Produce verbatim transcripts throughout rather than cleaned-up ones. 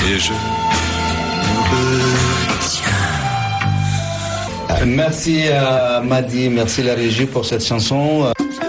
et je me retiens. Merci à Madi, merci la régie pour cette chanson.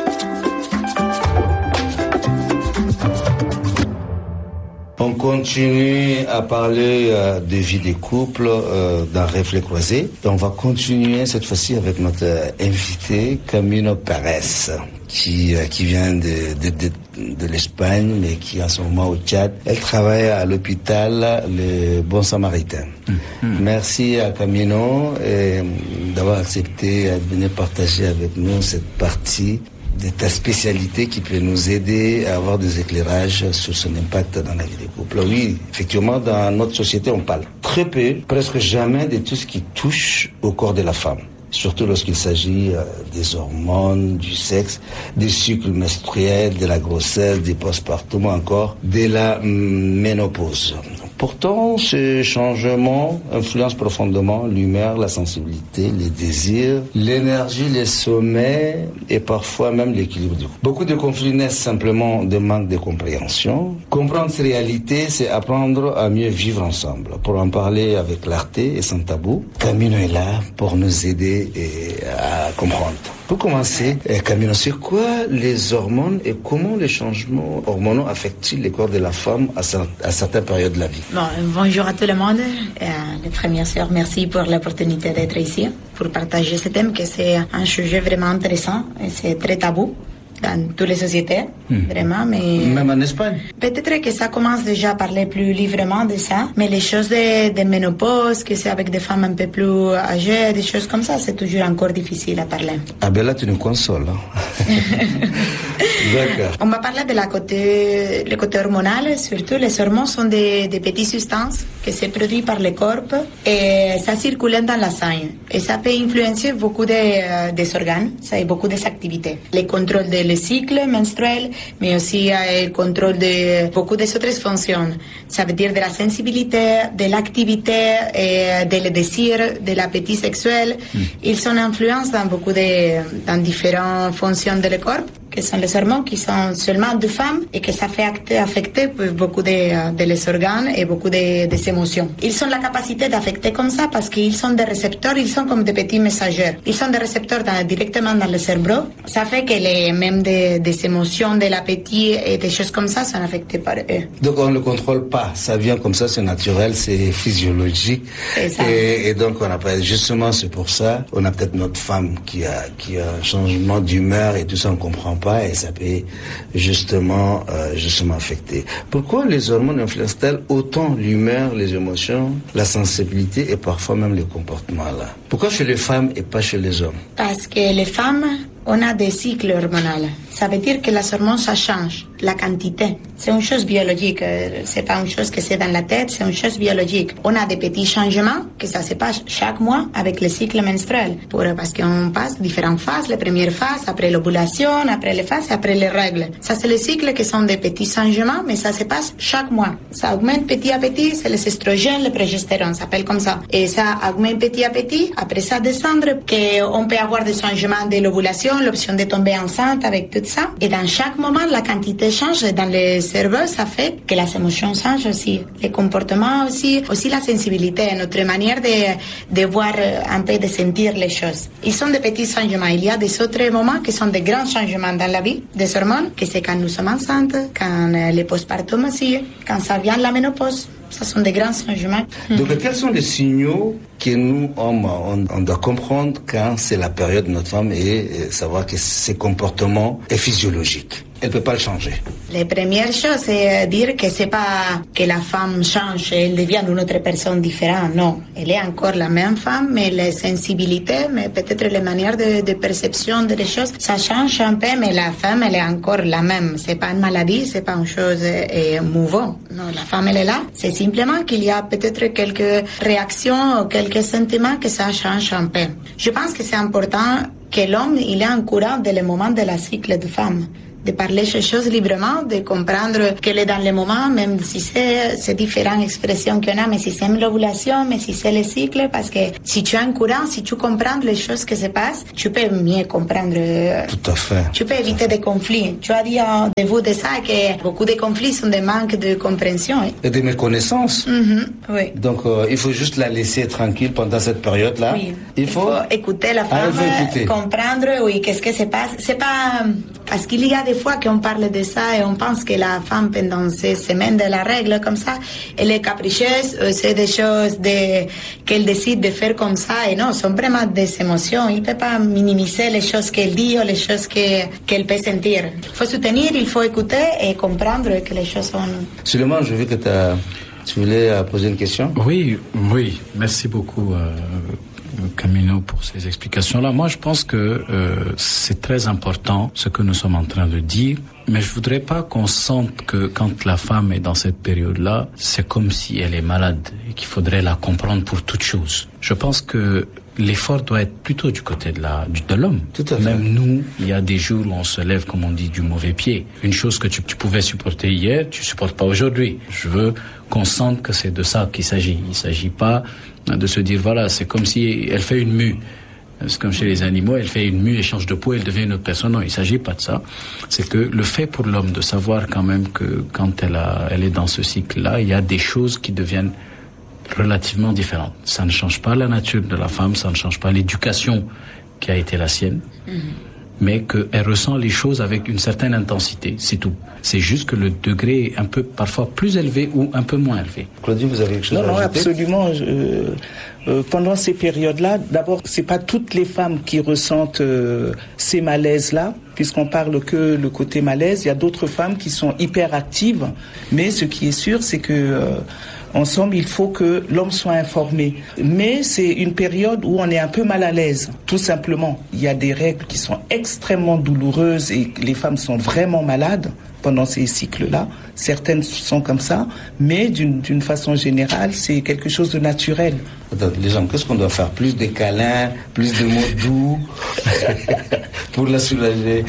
On continue à parler euh, de vie des couples euh, dans Reflet Croisé. Et on va continuer cette fois-ci avec notre euh, invité Camino Pérez, qui euh, qui vient de de, de de l'Espagne, mais qui en ce moment au Tchad. Elle travaille à l'hôpital Le Bon Samaritain. Mmh. Merci à Camino euh, d'avoir accepté de venir partager avec nous cette partie de ta spécialité qui peut nous aider à avoir des éclairages sur son impact dans la vie des couples. Oui, effectivement, dans notre société, on parle très peu, presque jamais de tout ce qui touche au corps de la femme. Surtout lorsqu'il s'agit euh, des hormones, du sexe, des cycles menstruels, de la grossesse, des postpartum, encore de la ménopause. Pourtant, ce changement influence profondément l'humeur, la sensibilité, les désirs, l'énergie, les sommets et parfois même l'équilibre du couple. Beaucoup de conflits naissent simplement de manque de compréhension. Comprendre ces réalités, c'est apprendre à mieux vivre ensemble. Pour en parler avec clarté et sans tabou, Camino est là pour nous aider et à comprendre. Pour commencer, Camino, c'est quoi les hormones et comment les changements hormonaux affectent-ils le corps de la femme à, à certaines périodes de la vie? Bon, bonjour à tout le monde. Euh, les premières sœurs, merci pour l'opportunité d'être ici pour partager ce thème, que c'est un sujet vraiment intéressant et c'est très tabou dans toutes les sociétés, mmh. vraiment, mais... Même en Espagne? Peut-être que ça commence déjà à parler plus librement de ça, mais les choses de, de ménopause, que c'est avec des femmes un peu plus âgées, des choses comme ça, c'est toujours encore difficile à parler. Ah ben là, tu nous consoles. Hein? D'accord. On va parler de la côté, le côté hormonal, surtout. Les hormones sont des, des petites substances qui se produisent par le corps et ça circule dans la sang. Et ça peut influencer beaucoup de, des organes, ça a beaucoup des activités. Le contrôle de le cycle menstruel, mais aussi le contrôle de beaucoup des autres fonctions. Ça veut dire de la sensibilité, de l'activité, et de le désir, de l'appétit sexuel. Mm. Ils sont influencés dans beaucoup de, dans différentes fonctions de le corps, que sont les hormones, qui sont seulement de femmes et que ça fait affecter beaucoup de, de les organes et beaucoup de, des émotions. Ils ont la capacité d'affecter comme ça parce qu'ils sont des récepteurs, ils sont comme des petits messagers. Ils sont des récepteurs dans, directement dans le cerveau. Ça fait que les, même des, des émotions, de l'appétit et des choses comme ça sont affectées par eux. Donc on ne le contrôle pas, ça vient comme ça, c'est naturel, c'est physiologique. C'est ça. Et, et donc on a pas, justement c'est pour ça, on a peut-être notre femme qui a, qui a un changement d'humeur et tout ça, on comprend pas. Et ça peut justement, euh, justement affecter. Pourquoi les hormones influencent-elles autant l'humeur, les émotions, la sensibilité et parfois même les comportements là? Pourquoi chez les femmes et pas chez les hommes? Parce que les femmes, on a des cycles hormonaux. Ça veut dire que les hormones, ça change. La quantité. C'est une chose biologique. C'est pas une chose que c'est dans la tête, c'est une chose biologique. On a des petits changements que ça se passe chaque mois avec le cycle menstruel. Pour, parce qu'on passe différentes phases. Les premières phases, après l'ovulation, après les phases, après les règles. Ça, c'est les cycles qui sont des petits changements, mais ça se passe chaque mois. Ça augmente petit à petit, c'est les estrogènes, le progestérone, ça s'appelle comme ça. Et ça augmente petit à petit. Après ça, descendre, qu'on peut avoir des changements de l'ovulation, l'option de tomber enceinte avec tout ça. Et dans chaque moment, la quantité change. Dans le cerveau, ça fait que les émotions changent aussi. Les comportements aussi. Aussi la sensibilité, notre manière de, de voir un peu, de sentir les choses. Ils sont des petits changements. Il y a des autres moments qui sont des grands changements dans la vie, des hormones, que c'est quand nous sommes enceintes, quand les postpartum aussi, quand ça vient la ménopause. Ça sont des grands changements. Donc, mmh. quels sont les signaux que nous, hommes, on, on doit comprendre quand c'est la période de notre femme et, et savoir que ces comportements est physiologique? Elle ne peut pas le changer. La première chose, c'est dire que c'est pas que la femme change, elle devient une autre personne différente. Non, elle est encore la même femme, mais les sensibilités, mais peut-être les manières de, de perception des choses, ça change un peu, mais la femme, elle est encore la même. C'est pas une maladie, c'est pas une chose euh, mouvante. Non, la femme, elle est là. C'est simplement qu'il y a peut-être quelques réactions ou quelques sentiments que ça change un peu. Je pense que c'est important que l'homme, il est au courant des moments de la cycle de femme. de parler ces choses librement, de comprendre qu'elle est dans le moment, même si c'est ces différentes expressions qu'on a, mais si c'est une l'ovulation, mais si c'est le cycle, parce que si tu as un courant, si tu comprends les choses qui se passent, tu peux mieux comprendre. Tout à fait. Tu peux éviter des conflits. Tu as dit au début de ça que beaucoup de conflits sont des manques de compréhension. Et de méconnaissance. Mm-hmm, oui. Donc, euh, il faut juste la laisser tranquille pendant cette période-là. Oui. Il, il faut... faut écouter la femme, ah, écouter. comprendre, oui, qu'est-ce qui se passe. C'est pas... Parce qu'il y a des fois qu'on parle de ça et on pense que la femme, pendant ces semaines de la règle, comme ça, elle est capricieuse, c'est des choses de... qu'elle décide de faire comme ça. Et non, ce sont vraiment des émotions. Il ne peut pas minimiser les choses qu'elle dit ou les choses que... qu'elle peut sentir. Il faut soutenir, il faut écouter et comprendre que les choses sont... Suleiman, je veux que t'as... tu voulais poser une question? Oui, oui. Merci beaucoup, euh, Camino, pour ces explications-là. Moi, je pense que euh, c'est très important ce que nous sommes en train de dire, mais je voudrais pas qu'on sente que quand la femme est dans cette période-là, c'est comme si elle est malade et qu'il faudrait la comprendre pour toute chose. Je pense que l'effort doit être plutôt du côté de la de l'homme. Tout à fait. Même nous, il y a des jours où on se lève, comme on dit, du mauvais pied. Une chose que tu, tu pouvais supporter hier, tu supportes pas aujourd'hui. Je veux qu'on sente que c'est de ça qu'il s'agit. Il s'agit pas de se dire, voilà, c'est comme si elle fait une mue. C'est comme chez les animaux, elle fait une mue, elle change de peau, elle devient une autre personne. Non, il s'agit pas de ça. C'est que le fait pour l'homme de savoir quand même que quand elle a, elle est dans ce cycle-là, il y a des choses qui deviennent relativement différentes. Ça ne change pas la nature de la femme, ça ne change pas l'éducation qui a été la sienne, mmh. mais qu'elle ressent les choses avec une certaine intensité, c'est tout. C'est juste que le degré est un peu parfois plus élevé ou un peu moins élevé. Claudie, vous avez quelque chose non, à non, ajouter? Absolument. Je, euh, pendant ces périodes-là, d'abord, c'est pas toutes les femmes qui ressentent euh, ces malaises-là, puisqu'on parle que le côté malaise. Il y a d'autres femmes qui sont hyper actives, mais ce qui est sûr, c'est que euh, ensemble, il faut que l'homme soit informé. Mais c'est une période où on est un peu mal à l'aise, tout simplement. Il y a des règles qui sont extrêmement douloureuses et les femmes sont vraiment malades pendant ces cycles-là. Certaines sont comme ça, mais d'une, d'une façon générale, c'est quelque chose de naturel. Attends, les gens, qu'est-ce qu'on doit faire? Plus de câlins, plus de mots doux pour la soulager.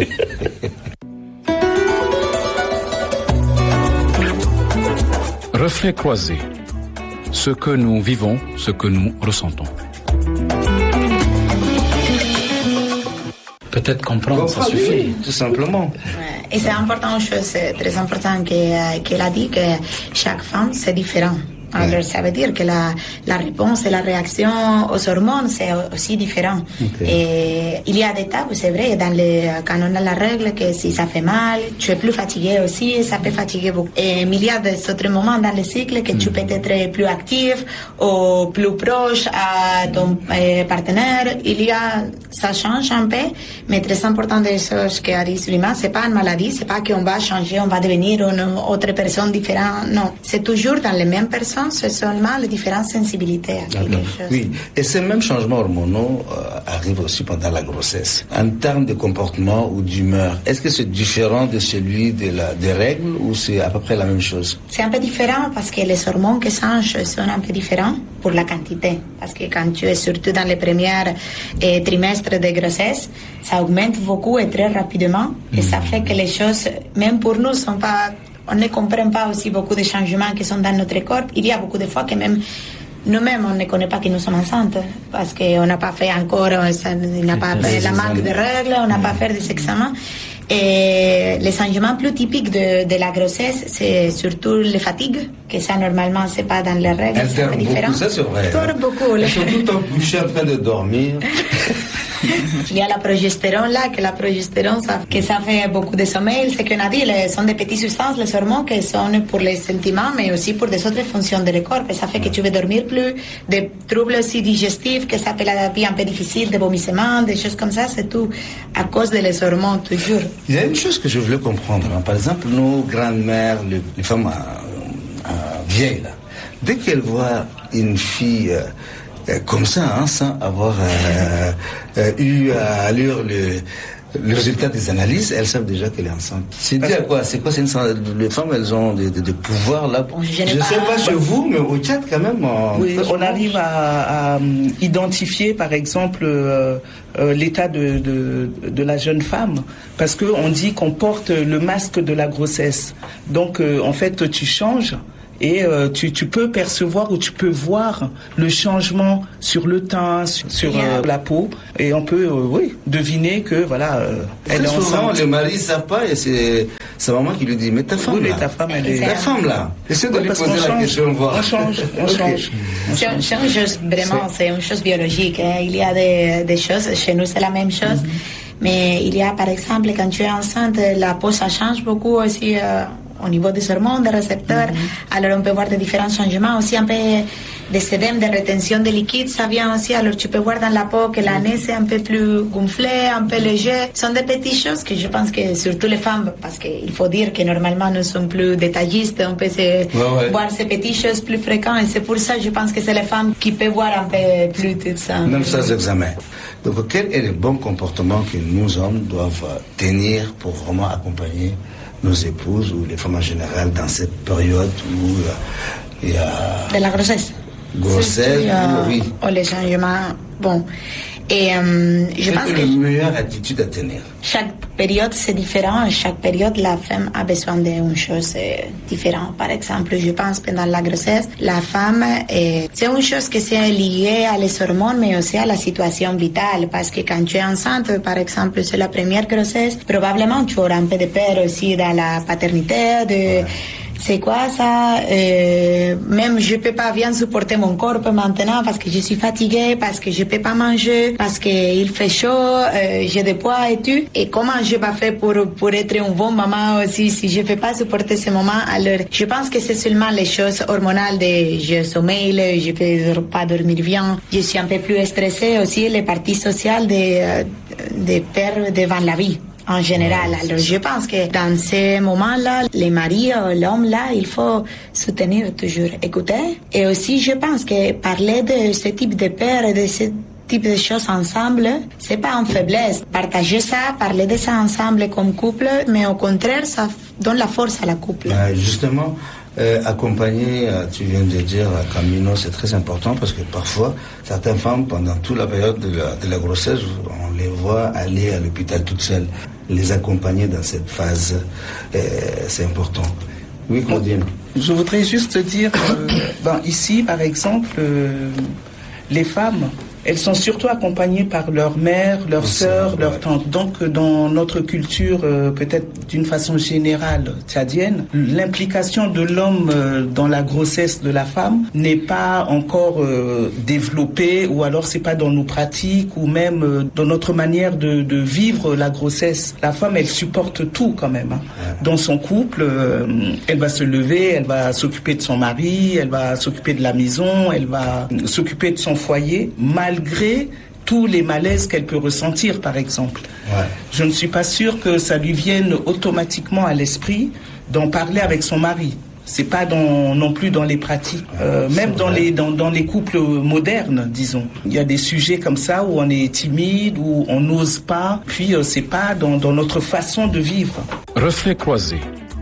Reflet croisé. Ce que nous vivons, ce que nous ressentons. Peut-être comprendre, ça suffit. Tout simplement. Et c'est important, une chose très importante qu'elle a dit, que chaque femme, c'est différent. Alors, ouais. Ça veut dire que la, la réponse et la réaction aux hormones, c'est aussi différent. Okay. Et il y a des tabous, c'est vrai, dans les, quand on a la règle, que si ça fait mal, tu es plus fatigué aussi, ça peut fatiguer beaucoup. Et il y a des autres moments dans le cycle que mm. tu peux être plus actif ou plus proche à ton euh, partenaire. Il y a, ça change un peu, mais très important de ce qu'a dit Suleiman, c'est pas une maladie, c'est pas qu'on va changer, on va devenir une autre personne différente. Non, c'est toujours dans les mêmes personnes. C'est seulement les différentes sensibilités à quelque chose. Oui, et ces mêmes changements hormonaux euh, arrivent aussi pendant la grossesse. En termes de comportement ou d'humeur, est-ce que c'est différent de celui de la, des règles ou c'est à peu près la même chose? C'est un peu différent parce que les hormones qui changent sont un peu différents pour la quantité. Parce que quand tu es surtout dans les premiers eh, trimestres de grossesse, ça augmente beaucoup et très rapidement. Et mmh. ça fait que les choses, même pour nous, ne sont pas... On ne comprend pas aussi beaucoup de changements qui sont dans notre corps. Il y a beaucoup de fois que même nous-mêmes, on ne connaît pas que nous sommes enceintes parce qu'on n'a pas fait encore, on n'a pas fait la manque de règles, on n'a pas fait des examens. Et les changements plus typiques de, de la grossesse, c'est surtout les fatigues, que ça, normalement, c'est pas dans les règles. Elles dorment beaucoup, ça c'est vrai. Elles dorment beaucoup. Elles sont tout le temps couchées en train de dormir. Il y a la progestérone là, que la progestérone, ça, que ça fait beaucoup de sommeil. C'est qu'on a dit, ce sont des petites substances, les hormones, qui sont pour les sentiments, mais aussi pour des autres fonctions de le corps. Et ça fait que tu veux dormir plus, des troubles aussi digestifs, que ça fait la vie un peu difficile, des vomissements, des choses comme ça. C'est tout à cause de les hormones, toujours. Il y a une chose que je voulais comprendre. Hein. Par exemple, nos grandes-mères, les, les femmes euh, euh, vieilles, là, dès qu'elles voient une fille... Euh, comme ça, hein, sans avoir euh, euh, eu à allure le, le résultat des analyses, elles savent déjà qu'elle est enceinte. C'est dit à quoi? C'est quoi? C'est une... Les femmes, elles ont des, des, des pouvoirs là. Bon, je ne sais pas, pas chez vous, mais au Tchad quand même. On, oui, on arrive à, à identifier, par exemple, euh, euh, l'état de, de, de la jeune femme, parce que on dit qu'on porte le masque de la grossesse. Donc, euh, en fait, tu changes. Et euh, tu, tu peux percevoir ou tu peux voir le changement sur le teint, sur, sur euh, la peau, et on peut, euh, oui, deviner que voilà, euh, elle est enceinte. Le mari ne savent pas, et c'est sa maman qui lui dit mais ta femme oui, là, mais ta femme, elle est ta femme là. Essaie de oui, lui poser la change, question, voir. On change, on okay. change. C'est une chose vraiment, c'est une chose biologique. Hein. Il y a des, des choses chez nous, c'est la même chose. Mm-hmm. Mais il y a par exemple quand tu es enceinte, la peau ça change beaucoup aussi. Euh, au niveau des hormones, des récepteurs. Mm-hmm. Alors on peut voir des différents changements, aussi un peu des édèmes, de rétention de liquide, ça vient aussi. Alors tu peux voir dans la peau que la naisse est un peu plus gonflée, un peu léger. Ce sont des petites choses que je pense que surtout les femmes, parce qu'il faut dire que normalement nous sommes plus détaillistes, on peut se ouais, ouais. voir ces petites choses plus fréquentes, et c'est pour ça que je pense que c'est les femmes qui peuvent voir un peu plus tout ça. Même sans examen. Donc quel est le bon comportement que nous hommes doivent tenir pour vraiment accompagner nos épouses ou les femmes en général dans cette période où euh, il y a... De la grossesse. Grossesse, euh, oui. Ou les changements, bon. Et euh, je pense que... la meilleure attitude à tenir. Chaque période, c'est différent. Chaque période, la femme a besoin d'une chose différente. Par exemple, je pense pendant la grossesse, la femme, eh, c'est une chose qui c'est liée à les hormones, mais aussi à la situation vitale. Parce que quand tu es enceinte, par exemple, c'est la première grossesse, probablement tu auras un peu de peur aussi dans la paternité, de... Ouais. C'est quoi ça? Euh, même je peux pas bien supporter mon corps maintenant parce que je suis fatiguée, parce que je peux pas manger, parce que il fait chaud, euh, j'ai des poids et tout. Et comment je vais faire pour pour être une bonne maman aussi si je peux pas supporter ce moment? Alors, je pense que c'est seulement les choses hormonales de je sommeil, je peux pas dormir bien, je suis un peu plus stressée aussi, les parties sociales de de perdre devant la vie. En général, alors je pense que dans ces moments-là, les maris, l'homme-là, il faut soutenir toujours, écouter. Et aussi, je pense que parler de ce type de peur et de ce type de choses ensemble, c'est pas une faiblesse. Partager ça, parler de ça ensemble comme couple, mais au contraire, ça donne la force à la couple. Euh, justement, euh, accompagner, euh, tu viens de dire, Camino, c'est très important parce que parfois, certaines femmes, pendant toute la période de la, de la grossesse, on les voit aller à l'hôpital toutes seules. Les accompagner dans cette phase, euh, c'est important. Oui, Claudine. Je voudrais juste dire, euh, ben, ici, par exemple, euh, les femmes, elles sont surtout accompagnées par leur mère, leur sœur, leur ouais. tante. Donc, dans notre culture, euh, peut-être d'une façon générale tchadienne, l'implication de l'homme euh, dans la grossesse de la femme n'est pas encore euh, développée, ou alors c'est pas dans nos pratiques, ou même euh, dans notre manière de, de vivre la grossesse. La femme, elle supporte tout quand même. Hein. Ouais. Dans son couple, euh, elle va se lever, elle va s'occuper de son mari, elle va s'occuper de la maison, elle va s'occuper de son foyer, malgré tous les malaises qu'elle peut ressentir, par exemple. Ouais. Je ne suis pas sûr que ça lui vienne automatiquement à l'esprit d'en parler avec son mari. C'est pas dans, non plus dans les pratiques, euh, même dans les, dans, dans les couples modernes, disons. Il y a des sujets comme ça où on est timide, où on n'ose pas, puis euh, c'est pas dans, dans notre façon de vivre. Reflet croisé.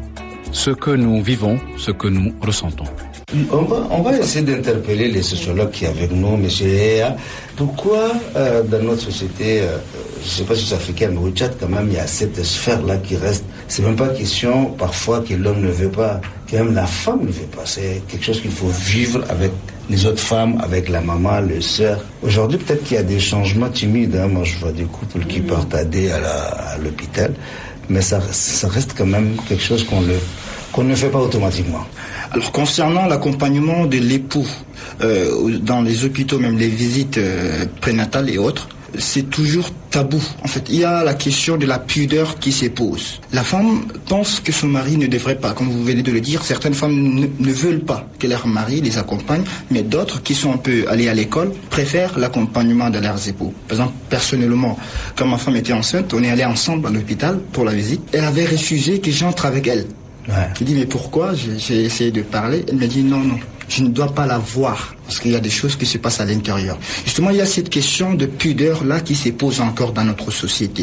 Ce que nous vivons, ce que nous ressentons. On va, on va essayer d'interpeller les sociologues qui sont avec nous, M. Ea. Pourquoi, euh, dans notre société, euh, je ne sais pas si c'est africain, mais au Tchad, quand même, il y a cette sphère-là qui reste. C'est même pas question, parfois, que l'homme ne veut pas, que même la femme ne veut pas. C'est quelque chose qu'il faut vivre avec les autres femmes, avec la maman, les sœurs. Aujourd'hui, peut-être qu'il y a des changements timides. Hein. Moi, je vois des couples qui partent à D à, la, à l'hôpital. Mais ça, ça reste quand même quelque chose qu'on, le, qu'on ne fait pas automatiquement. Alors concernant l'accompagnement de l'époux euh, dans les hôpitaux, même les visites euh, prénatales et autres, c'est toujours tabou. En fait, il y a la question de la pudeur qui se pose. La femme pense que son mari ne devrait pas, comme vous venez de le dire, certaines femmes ne, ne veulent pas que leur mari les accompagne, mais d'autres qui sont un peu allées à l'école préfèrent l'accompagnement de leurs époux. Par exemple, personnellement, quand ma femme était enceinte, on est allés ensemble à l'hôpital pour la visite. Elle avait refusé que j'entre avec elle. Ouais. Je dis mais pourquoi? j'ai, j'ai essayé de parler. Elle m'a dit non, non, je ne dois pas la voir parce qu'il y a des choses qui se passent à l'intérieur. Justement, il y a cette question de pudeur là qui se pose encore dans notre société.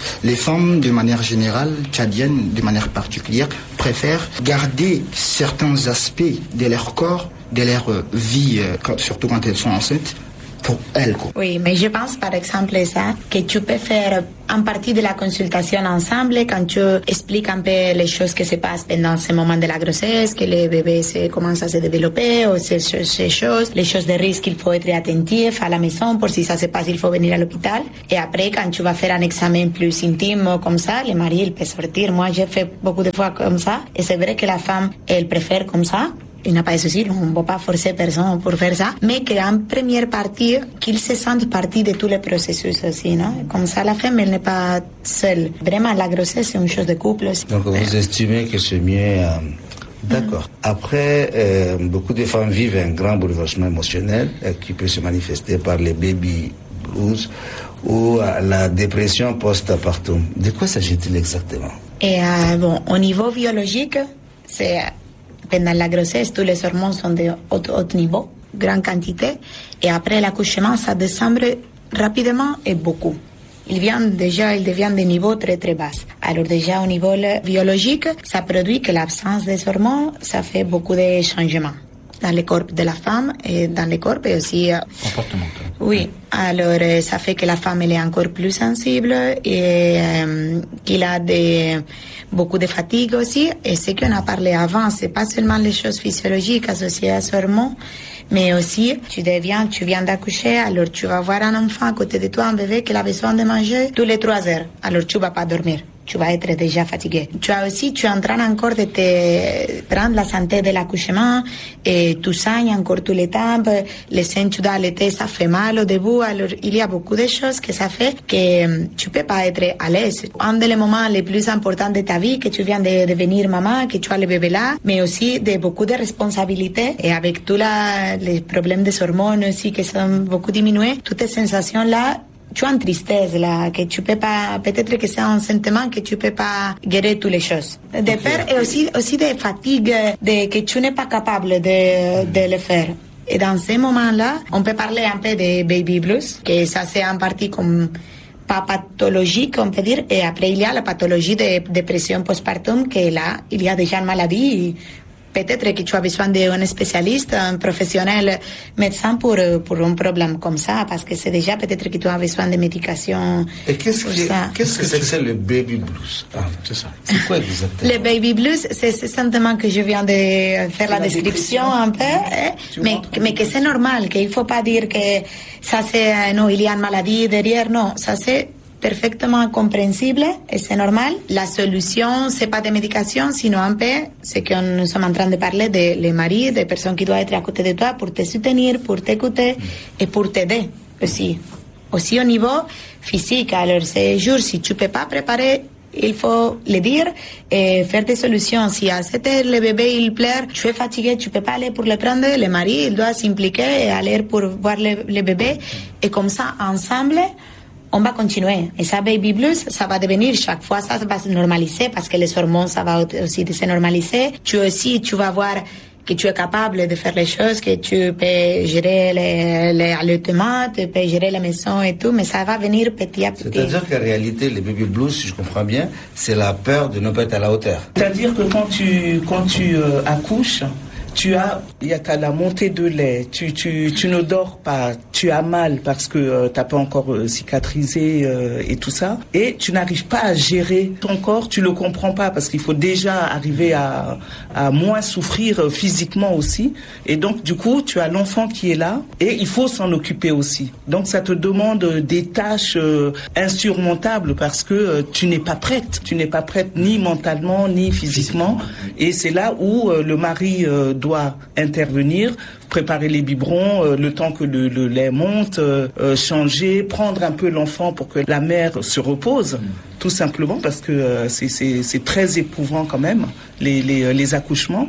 Les femmes, de manière générale, tchadiennes, de manière particulière, préfèrent garder certains aspects de leur corps, de leur vie, quand, surtout quand elles sont enceintes, pour elles. Quoi. Oui, mais je pense par exemple ça, que tu peux faire en partie de la consultation ensemble quand tu expliques un peu les choses qui se passent pendant ce moment de la grossesse, que le bébé se, commence à se développer, ou ces, ces choses, les choses de risque, il faut être attentif à la maison, pour si ça se passe, il faut venir à l'hôpital. Et après, quand tu vas faire un examen plus intime comme ça, le mari, il peut sortir. Moi, j'ai fait beaucoup de fois comme ça, et c'est vrai que la femme, elle préfère comme ça. Il n'a pas de souci, on ne peut pas forcer personne pour faire ça, mais qu'en première partie, qu'ils se sentent partie de tous les processus aussi, non? Comme ça, la femme, elle n'est pas seule. Vraiment, la grossesse, c'est une chose de couple aussi. Donc, vous estimez que c'est mieux... Euh, d'accord. Mm. Après, euh, beaucoup de femmes vivent un grand bouleversement émotionnel euh, qui peut se manifester par les baby blues ou euh, la dépression post-partum. De quoi s'agit-il exactement? Et euh, bon, au niveau biologique, c'est... Pendant la grossesse, tous les hormones sont de haut, haut niveau, grande quantité, et après l'accouchement, ça descend rapidement et beaucoup. Il vient déjà, il devient de niveau très très bas. Alors déjà au niveau biologique, ça produit que l'absence des hormones, ça fait beaucoup de changements dans le corps de la femme et dans le corps et aussi comportemental. Oui, alors ça fait que la femme elle est encore plus sensible et euh, qu'il a des beaucoup de fatigue aussi. Et ce qu'on a parlé avant, c'est pas seulement les choses physiologiques associées à ce hormone, mais aussi tu deviens, tu viens d'accoucher, alors tu vas voir un enfant à côté de toi, un bébé qui a besoin de manger tous les trois heures. Alors tu vas pas dormir. Tu vas être déjà fatigué. Tu as aussi, tu es en train encore de te prendre la santé de l'accouchement et tu saignes encore tout le temps. Les seins, tu dois allaiter, ça fait mal au début. Alors, il y a beaucoup de choses que ça fait que tu peux pas être à l'aise. Un des moments les plus importants de ta vie, que tu viens de devenir maman, que tu as le bébé là, mais aussi de beaucoup de responsabilités. Et avec tous les problèmes des hormones aussi qui sont beaucoup diminués, toutes ces sensations-là, tu as une tristesse là, que tu peux pas, peut-être que c'est un sentiment que tu peux pas gérer toutes les choses. De faire et aussi, aussi des fatigues, de, que tu n'es pas capable de, de le faire. Et dans ces moments-là, on peut parler un peu de baby blues, que ça c'est en partie comme pas pathologique, on peut dire, et après il y a la pathologie de dépression postpartum, que là, il y a déjà une maladie. Peut-être que tu as besoin d'un spécialiste, un professionnel médecin pour, pour un problème comme ça, parce que c'est déjà peut-être que tu as besoin de médication. Et qu'est-ce, qui, qu'est-ce que c'est que c'est le baby blues? Ah, c'est ça. C'est quoi exactement? Le baby blues, c'est ce sentiment que je viens de faire la, la description un peu, hein, mais, mais que c'est normal, qu'il ne faut pas dire que ça c'est, non, il y a une maladie derrière, non, ça c'est perfectement compréhensible et c'est normal. La solution, c'est pas des médications, sinon un peu, c'est que nous sommes en train de parler des de maris, des personnes qui doivent être à côté de toi pour te soutenir, pour t'écouter et pour t'aider aussi. Aussi au niveau physique. Alors, ces jours, si tu peux pas préparer, il faut le dire et faire des solutions. Si à cette heure, le bébé, il pleure, tu es fatigué, tu peux pas aller pour le prendre, le mari, il doit s'impliquer et aller pour voir le, le bébé. Et comme ça, ensemble, on va continuer. Et ça, baby blues, ça va devenir, chaque fois, ça va se normaliser parce que les hormones, ça va aussi se normaliser. Tu aussi, tu vas voir que tu es capable de faire les choses, que tu peux gérer les, les allaitements, tu peux gérer la maison et tout, mais ça va venir petit à petit. C'est-à-dire qu'en réalité, les baby blues, si je comprends bien, c'est la peur de ne pas être à la hauteur. C'est-à-dire que quand tu, quand tu euh, accouches, tu as, il y a qu'à la montée de lait, tu, tu, tu ne dors pas, tu as mal parce que euh, tu n'as pas encore euh, cicatrisé euh, et tout ça, et tu n'arrives pas à gérer ton corps, tu le comprends pas parce qu'il faut déjà arriver à, à moins souffrir euh, physiquement aussi, et donc du coup tu as l'enfant qui est là et il faut s'en occuper aussi. Donc ça te demande des tâches euh, insurmontables parce que euh, tu n'es pas prête, tu n'es pas prête ni mentalement ni physiquement, et c'est là où euh, le mari euh, doit intervenir, préparer les biberons, euh, le temps que le, le lait monte, euh, euh, changer, prendre un peu l'enfant pour que la mère se repose, mmh. tout simplement parce que euh, c'est, c'est, c'est très éprouvant quand même, les, les, les accouchements.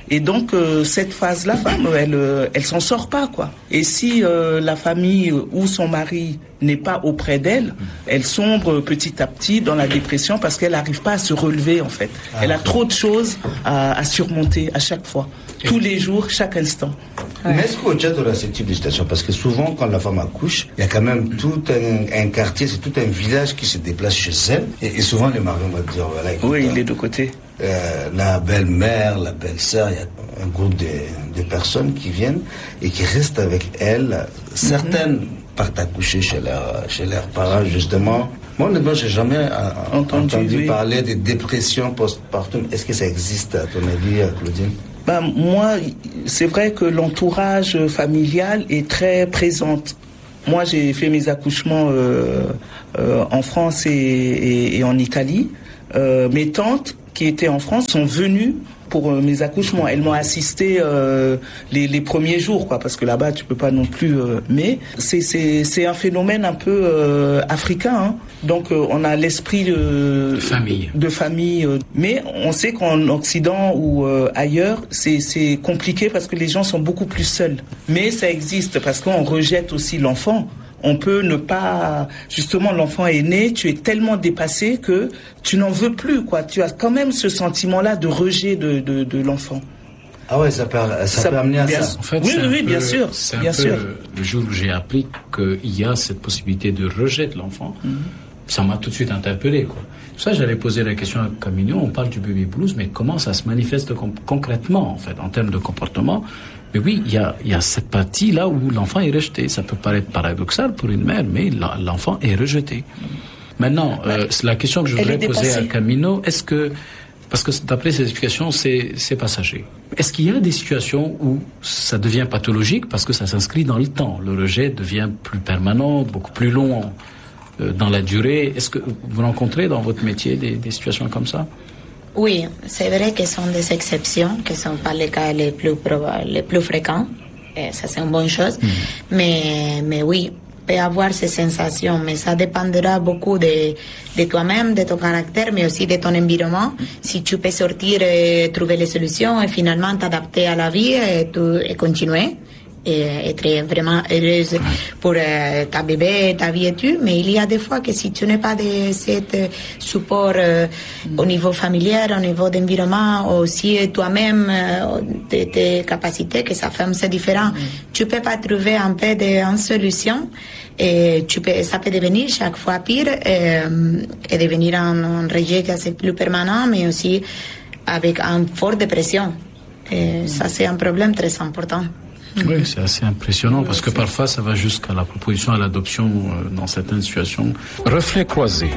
Et donc euh, cette phase-là, femme, elle, euh, elle s'en sort pas, quoi. Et si euh, la famille ou son mari n'est pas auprès d'elle, elle sombre petit à petit dans la dépression parce qu'elle n'arrive pas à se relever, en fait. Ah, elle a trop de choses à, à surmonter à chaque fois, tous les jours, chaque instant. Ouais. Mais est-ce qu'au Tchad, on a ce type de situation? Parce que souvent, quand la femme accouche, il y a quand même tout un, un quartier, c'est tout un village qui se déplace chez elle. Et, et souvent, les maris vont dire, voilà, écoute, oui, les deux côtés. Euh, la belle-mère, la belle-sœur, il y a un groupe de, de personnes qui viennent et qui restent avec elle. Certaines mm-hmm. partent accoucher chez, leur, chez leurs parents, justement. Moi, honnêtement, j'ai jamais entendu, entendu oui. parler de dépression post-partum. Est-ce que ça existe, à ton avis, Claudine? Ben, moi, c'est vrai que l'entourage familial est très présent. Moi, j'ai fait mes accouchements euh, euh, en France et, et, et en Italie. Euh, mes tantes qui étaient en France sont venues pour euh, mes accouchements. Elles m'ont assisté euh, les, les premiers jours, quoi, parce que là-bas tu peux pas non plus. Euh, mais c'est c'est c'est un phénomène un peu euh, africain. Hein. Donc euh, on a l'esprit de, de famille. De famille. Euh, mais on sait qu'en Occident ou euh, ailleurs, c'est c'est compliqué parce que les gens sont beaucoup plus seuls. Mais ça existe parce qu'on rejette aussi l'enfant. On peut ne pas... Justement, l'enfant est né, tu es tellement dépassé que tu n'en veux plus, quoi. Tu as quand même ce sentiment-là de rejet de, de, de l'enfant. Ah ouais, ça peut, ça ça peut amener à bien, ça. En fait, oui, oui, oui, peu, bien sûr. C'est bien un peu sûr. Le, le jour où j'ai appris qu'il y a cette possibilité de rejet de l'enfant, mm-hmm. ça m'a tout de suite interpellé, quoi. Ça, j'allais poser la question à Camino, on parle du baby blues, mais comment ça se manifeste com- concrètement, en fait, en termes de comportement? Mais oui, il y a, il y a cette partie-là où l'enfant est rejeté. Ça peut paraître paradoxal pour une mère, mais la, l'enfant est rejeté. Maintenant, euh, c'est la question que je voudrais poser à Camino, est-ce que, parce que d'après ces explications, c'est, c'est passager. Est-ce qu'il y a des situations où ça devient pathologique parce que ça s'inscrit dans le temps? Le rejet devient plus permanent, beaucoup plus long euh, dans la durée. Est-ce que vous rencontrez dans votre métier des, des situations comme ça? Oui, c'est vrai que ce sont des exceptions, que ne sont pas les cas les plus, proba- les plus fréquents. Et ça, c'est une bonne chose. Mmh. Mais, mais oui, peut avoir ces sensations, mais ça dépendra beaucoup de, de toi-même, de ton caractère, mais aussi de ton environnement. Mmh. Si tu peux sortir et trouver les solutions et finalement t'adapter à la vie et, tu, et continuer. Et être vraiment heureuse pour euh, ta bébé, ta vie et tout, mais il y a des fois que si tu n'as pas de cet support euh, mm. au niveau familial, au niveau d'environnement, aussi toi-même, euh, de tes capacités, que ça fait un peu différent, mm. tu peux pas trouver un peu de solution et tu peux, ça peut devenir chaque fois pire et, et devenir un, un rejet qui est plus permanent, mais aussi avec une forte dépression. Et mm. ça, c'est un problème très important. Oui, c'est assez impressionnant parce que parfois ça va jusqu'à la proposition à l'adoption euh, dans certaines situations. Reflet croisé.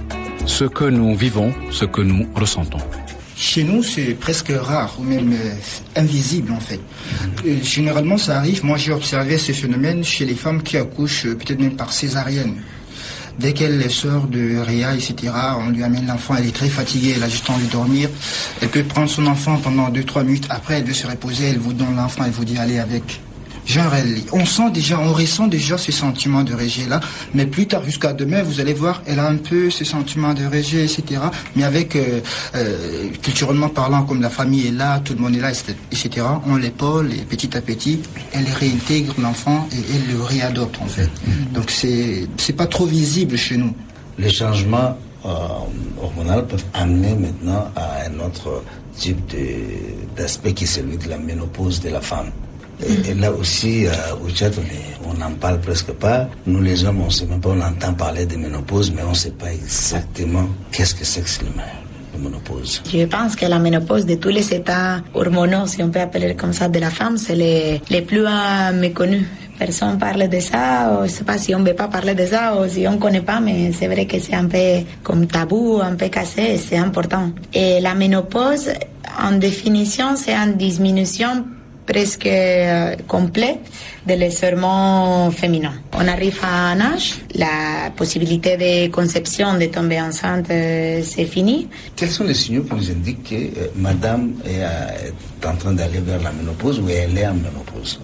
Ce que nous vivons, ce que nous ressentons. Chez nous, c'est presque rare, ou même euh, invisible en fait. Euh, généralement, ça arrive. Moi, j'ai observé ce phénomène chez les femmes qui accouchent euh, peut-être même par césarienne. Dès qu'elle sort de Réa, et cetera, on lui amène l'enfant, elle est très fatiguée, elle a juste envie de dormir. Elle peut prendre son enfant pendant deux trois minutes, après elle veut se reposer, elle vous donne l'enfant, elle vous dit allez avec. Genre, elle, on sent déjà, on ressent déjà ce sentiment de rejet-là, mais plus tard, jusqu'à demain, vous allez voir, elle a un peu ce sentiment de rejet, et cetera. Mais avec, euh, euh, culturellement parlant, comme la famille est là, tout le monde est là, et cetera, on l'épaule, et petit à petit, elle réintègre l'enfant et elle le réadopte, en fait. Mm-hmm. Donc, c'est, c'est pas trop visible chez nous. Les changements euh, hormonaux peuvent amener maintenant à un autre type de, d'aspect qui est celui de la ménopause de la femme. Et, et là aussi, euh, au Tchad, on n'en parle presque pas. Nous, les hommes, on ne sait même pas, on entend parler de ménopause, mais on ne sait pas exactement qu'est-ce que c'est que la ménopause. Je pense que la ménopause de tous les états hormonaux, si on peut appeler comme ça, de la femme, c'est les, les plus euh, méconnus. Personne parle de ça, ou je ne sais pas si on ne veut pas parler de ça, ou si on ne connaît pas, mais c'est vrai que c'est un peu comme tabou, un peu cassé, c'est important. Et la ménopause, en définition, c'est une diminution presque euh, complet de les hormones féminins. On arrive à un âge, la possibilité de conception, de tomber enceinte, euh, c'est fini. Quels sont les signaux qui nous indiquent que euh, madame est, euh, est en train d'aller vers la ménopause ou elle est en ménopause?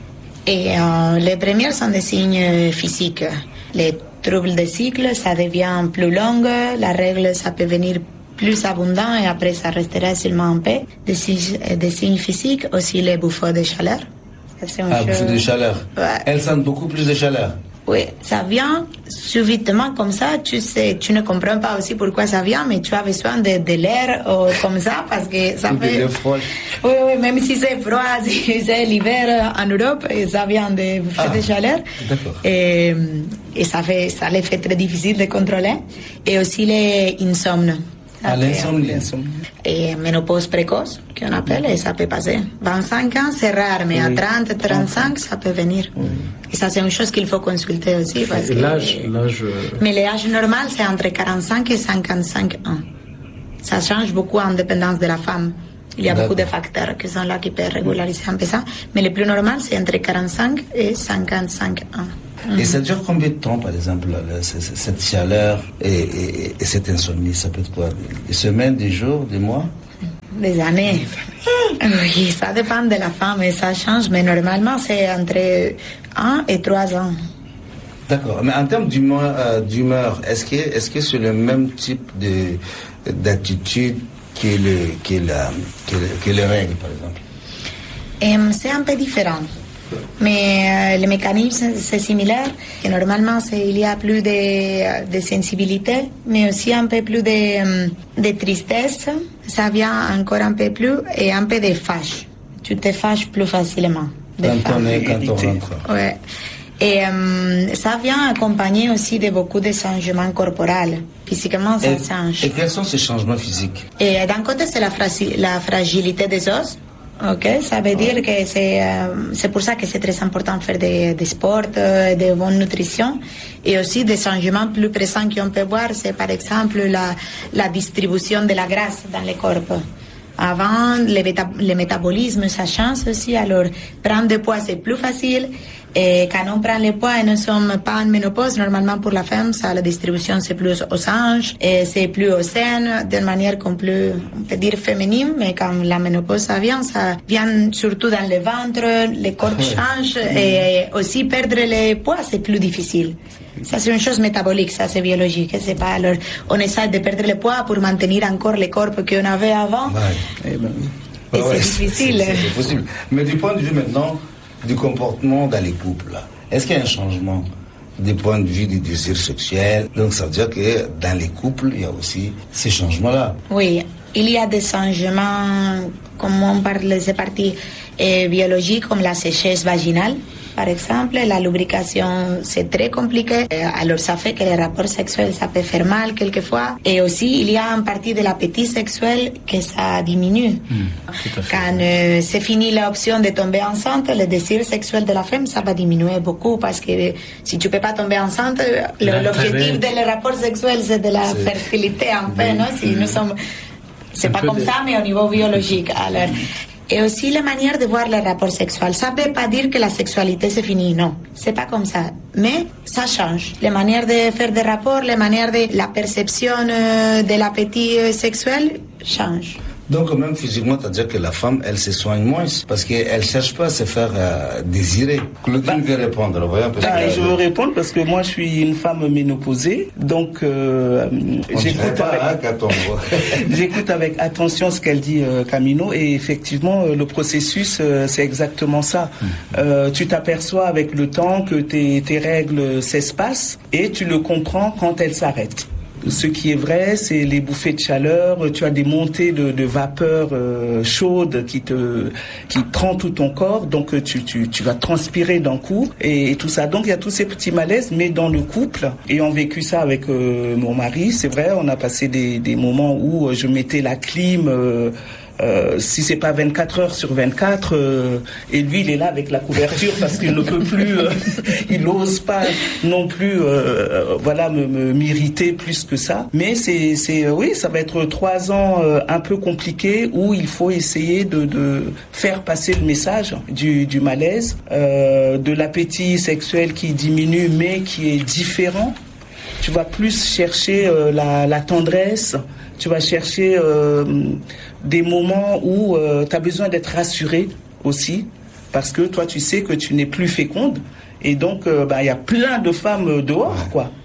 Et euh, les premiers sont des signes physiques. Les troubles de cycle, ça devient plus long, la règle, ça peut venir plus abondant et après ça restera seulement en paix. Des signes, des signes physiques, aussi les bouffées de chaleur. Ça, c'est ah, bouffées de chaleur. Ouais. Elles sentent beaucoup plus de chaleur. Oui, ça vient subitement comme ça. Tu sais, tu ne comprends pas aussi pourquoi ça vient, mais tu as besoin de, de l'air euh, comme ça parce que ça fait. Oui, oui, même si c'est froid, si c'est l'hiver en Europe, ça vient de bouffées ah, de chaleur. D'accord. Et, et ça fait, ça les fait très difficile de contrôler. Et aussi les insomnes. Ah, l'insomnie. Et ménopause précoce, qu'on appelle, et ça peut passer. vingt-cinq ans, c'est rare, mais oui. À trente, trente-cinq, ça peut venir. Oui. Et ça, c'est une chose qu'il faut consulter aussi. Parce que l'âge, l'âge... Mais l'âge normal, c'est entre quarante-cinq et cinquante-cinq ans. Ça change beaucoup en dépendance de la femme. Il y a beaucoup de facteurs qui sont là qui peuvent régulariser un peu ça. Mais le plus normal, c'est entre quarante-cinq et cinquante-cinq ans. Et ça dure combien de temps, par exemple, cette chaleur et, et, et cette insomnie? Ça peut être quoi? Des semaines, des jours, des mois? Des années. Oui, ça dépend de la femme et ça change, mais normalement, c'est entre un et trois ans. D'accord. Mais en termes d'humeur, euh, d'humeur est-ce que, est-ce que c'est le même type de, d'attitude que, le, que, la, que, le, que les règles, par exemple? Et c'est un peu différent. Mais euh, le mécanisme, c'est similaire. Et normalement, c'est, il y a plus de, de sensibilité, mais aussi un peu plus de, de tristesse. Ça vient encore un peu plus et un peu de fâche. Tu te fâches plus facilement. Quand on est, quand on rentre. Ouais. Et euh, ça vient accompagné aussi de beaucoup de changements corporels. Physiquement, ça et, change. Et quels sont ces changements physiques? Et d'un côté, c'est la, fra- la fragilité des os. Ok, ça veut dire que c'est euh, c'est pour ça que c'est très important de faire des, des sports, euh, de bonne nutrition et aussi des changements plus présents qu'on peut voir, c'est par exemple la, la distribution de la graisse dans le corps. Avant, le, méta- le métabolisme, ça change aussi, alors prendre du poids c'est plus facile. Et quand on prend le poids et nous ne sommes pas en ménopause, normalement pour la femme, ça, la distribution c'est plus aux hanches, et c'est plus aux seins, d'une manière qu'on peut, on peut dire féminine, mais quand la ménopause ça vient, ça vient surtout dans le ventre, le corps change, et aussi perdre le poids c'est plus difficile. Ça c'est une chose métabolique, ça c'est biologique, c'est pas, alors on essaie de perdre le poids pour maintenir encore le corps qu'on avait avant, ouais. et, ben, et ouais, c'est difficile. C'est, c'est possible. Mais du point de vue maintenant du comportement dans les couples, est-ce qu'il y a un changement du point de vue du désir sexuel? Donc ça veut dire que dans les couples, il y a aussi ces changements-là. Oui, il y a des changements, comme on parle, c'est parties euh, biologiques, comme la sécheresse vaginale. Par exemple, la lubrication, c'est très compliqué. Alors, ça fait que les rapports sexuels, ça peut faire mal quelquefois. Et aussi, il y a une partie de l'appétit sexuel que ça diminue. Mmh, Quand euh, c'est fini l'option de tomber enceinte, le désir sexuel de la femme, ça va diminuer beaucoup parce que si tu peux pas tomber enceinte, le, l'objectif de les rapports sexuels, c'est de la c'est... fertilité en fait, non? Si nous sommes, c'est pas comme de... ça, mais au niveau biologique. Alors, et aussi la manière de voir les rapports sexuels. Ça ne veut pas dire que la sexualité c'est fini, non. C'est pas comme ça. Mais ça change. Les manières de faire des rapports, les manières de la perception de l'appétit sexuel changent. Donc même physiquement, c'est-à-dire que la femme, elle se soigne moins parce qu'elle ne cherche pas à se faire euh, désirer. Claudine veut répondre. Voyons, parce bah, que... Je veux répondre parce que moi, je suis une femme ménopausée. Donc, euh, j'écoute, pas, avec... hein, j'écoute avec attention ce qu'elle dit, euh, Camino. Et effectivement, euh, le processus, euh, c'est exactement ça. Mmh. Euh, tu t'aperçois avec le temps que tes, tes règles s'espacent et tu le comprends quand elles s'arrêtent. Ce qui est vrai, c'est les bouffées de chaleur. Tu as des montées de, de vapeur euh, chaude qui te qui prend tout ton corps, donc tu tu tu vas transpirer d'un coup et, et tout ça. Donc il y a tous ces petits malaises, mais dans le couple, ayant vécu ça avec euh, mon mari, c'est vrai, on a passé des des moments où je mettais la clim. Euh, Euh, si c'est pas vingt-quatre heures sur vingt-quatre, euh, et lui il est là avec la couverture parce qu'il ne peut plus, euh, il n'ose pas non plus, euh, euh, voilà, me, me m'irriter plus que ça. Mais c'est, c'est, euh, oui, ça va être trois ans euh, un peu compliqués où il faut essayer de, de faire passer le message du, du malaise, euh, de l'appétit sexuel qui diminue mais qui est différent. Tu vas plus chercher euh, la, la tendresse. Tu vas chercher euh, des moments où euh, tu as besoin d'être rassuré aussi, parce que toi, tu sais que tu n'es plus féconde. Et donc, il euh, bah, y a plein de femmes dehors, quoi.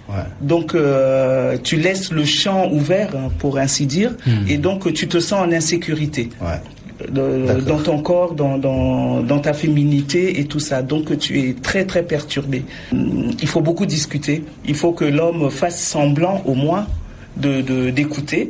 Ouais. Donc euh, tu laisses le champ ouvert, hein, pour ainsi dire, mmh. et donc tu te sens en insécurité. Ouais. De, dans ton corps, dans, dans, dans ta féminité et tout ça. Donc tu es très très perturbé. Il faut beaucoup discuter. Il faut que l'homme fasse semblant au moins de, de d'écouter,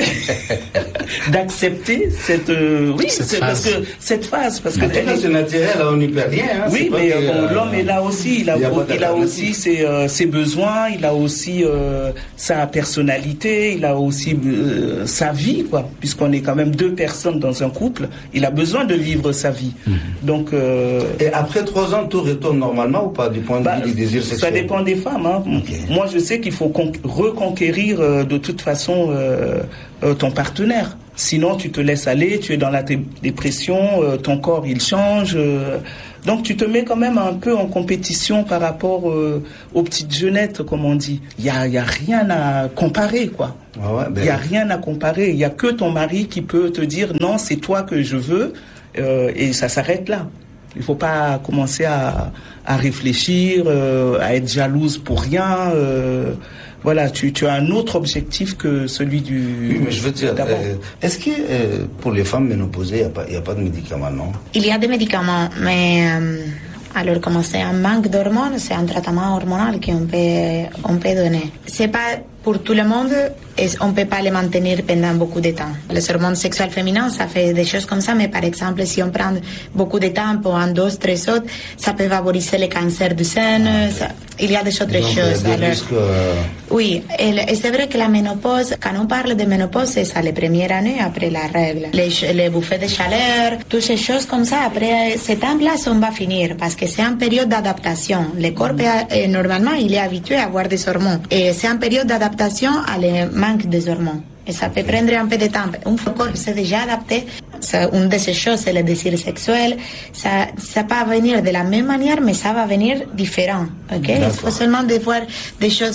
d'accepter cette euh, oui cette c'est phase. parce que cette phase parce que elle est... c'est naturel, on n'y peut rien. Hein, oui, mais que, bon, euh, l'homme est là aussi. Il a, il a, il a aussi ses, euh, ses besoins. Il a aussi euh, sa personnalité. Il a aussi euh, sa vie, quoi. Puisqu'on est quand même deux personnes dans un couple, il a besoin de vivre sa vie. Mmh. Donc. Euh, Et après trois ans, tout retourne normalement ou pas du point de bah, vue du désir sexuel? Ça dépend des femmes. Hein. Okay. Moi, je sais qu'il faut con- reconquérir euh, de toute façon euh, euh, ton partenaire. Sinon, tu te laisses aller, tu es dans la t- dépression, euh, ton corps il change. Euh, donc, tu te mets quand même un peu en compétition par rapport euh, aux petites jeunettes, comme on dit. Il y a, y a rien à comparer, quoi. Ah ouais, ben... Il y a rien à comparer. Il y a que ton mari qui peut te dire non, c'est toi que je veux, euh, et ça s'arrête là. Il faut pas commencer à, à réfléchir, euh, à être jalouse pour rien. Euh, voilà, tu, tu as un autre objectif que celui du... Oui, mais je veux dire, euh, est-ce que euh, pour les femmes ménopausées, il n'y a, a pas de médicaments, non? Il y a des médicaments, mais... Euh, alors, comme c'est un manque d'hormones, c'est un traitement hormonal qu'on peut, on peut donner. C'est pas pour tout le monde et on peut pas les maintenir pendant beaucoup de temps. Les hormones sexuelles féminines, ça fait des choses comme ça, mais par exemple, si on prend beaucoup de temps pour un dose très haute, ça peut favoriser le cancer du sein. Ah, ça, il y a des autres donc, choses. Il y a des alors, risques, euh... Oui, et, et c'est vrai que la ménopause, quand on parle de ménopause, c'est ça les premières années après la règle. Les, les bouffées de chaleur, toutes ces choses comme ça, après ce temps-là, on va finir parce que c'est une période d'adaptation. Le corps, est, normalement, il est habitué à avoir des hormones. Et c'est une période d'adaptation à le manque des hormones. Et ça peut prendre un peu de temps. Un corps s'est déjà adapté. Une de ces choses, c'est le désir sexuel. Ça, ça va venir de la même manière, mais ça va venir différent. Ok? Il faut seulement de voir des choses,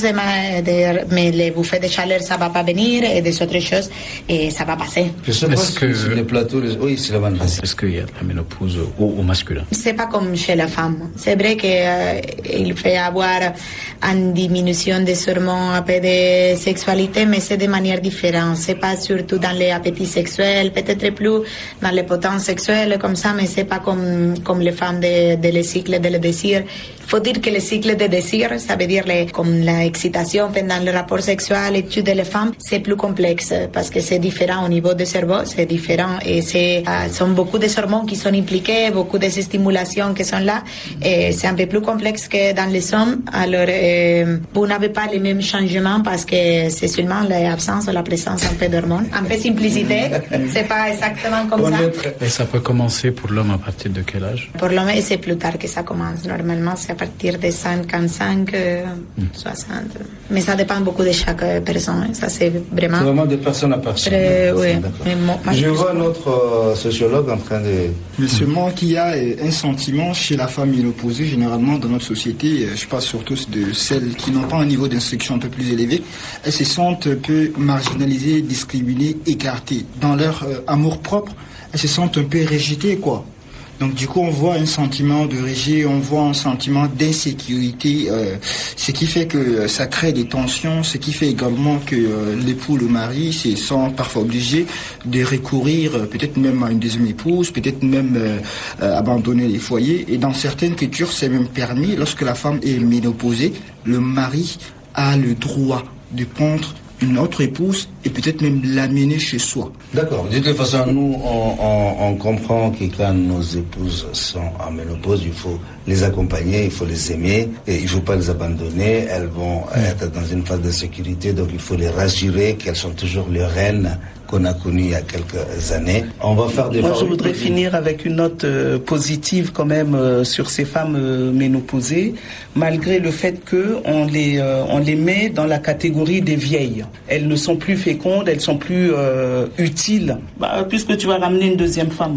de, mais les bouffées de chaleur, ça va pas venir, et des autres choses, et ça va passer. Je sais pas si que sur les plateaux, les... oui, c'est la même. Est-ce qu'il y a de la ménopause au, au masculin? C'est pas comme chez la femme. C'est vrai qu'il euh, peut y avoir une diminution des hormones, un peu de sexualité, mais c'est de manière différente. C'est pas surtout dans les appétits sexuels, peut-être plus dans les potences sexuelles comme ça, mais c'est pas comme, comme les femmes de, de les cycles de le désir. Il faut dire que le cycle de désir, ça veut dire les, comme l'excitation pendant le rapport sexuel et chez les femmes, c'est plus complexe parce que c'est différent au niveau du cerveau, c'est différent et c'est, euh, sont beaucoup de hormones qui sont impliquées, beaucoup de stimulations qui sont là et c'est un peu plus complexe que dans les hommes. Alors, euh, vous n'avez pas les mêmes changements parce que c'est seulement l'absence ou la présence un peu d'hormones. Un peu de simplicité, c'est pas exactement comme ça. Et ça peut commencer pour l'homme à partir de quel âge? Pour l'homme, c'est plus tard que ça commence. Normalement, c'est à partir de cinquante-cinq, euh, mm. soixante. Mais ça dépend beaucoup de chaque personne. Ça, c'est vraiment... C'est vraiment de personne à personne. Très, oui. Mais moi, Je vois notre euh, sociologue en train de... Mais seulement qu'il y a un sentiment chez la femme ménopausée, généralement dans notre société, je parle surtout de celles qui n'ont pas un niveau d'instruction un peu plus élevé, elles se sentent un peu marginalisées, discriminées, écartées. Dans leur euh, amour-propre, elles se sentent un peu rejetées, quoi. Donc du coup, on voit un sentiment de rejet, on voit un sentiment d'insécurité, euh, ce qui fait que euh, ça crée des tensions, ce qui fait également que euh, l'époux, le mari, se sent parfois obligé de recourir euh, peut-être même à une deuxième épouse, peut-être même euh, euh, abandonner les foyers. Et dans certaines cultures, c'est même permis, lorsque la femme est ménopausée, le mari a le droit de prendre une autre épouse et peut-être même l'amener chez soi. D'accord. De toute façon, nous, on, on, on comprend que quand nos épouses sont en ménopause, il faut les accompagner, il faut les aimer, et il ne faut pas les abandonner. Elles vont être dans une phase de sécurité, donc il faut les rassurer qu'elles sont toujours les reines qu'on a connues il y a quelques années. On va faire des... Moi, je voudrais finir avec une note euh, positive quand même euh, sur ces femmes euh, ménopausées, malgré le fait qu'on les, euh, on les met dans la catégorie des vieilles. Elles ne sont plus fécondes, elles sont plus euh, utiles, bah, puisque tu vas ramener une deuxième femme.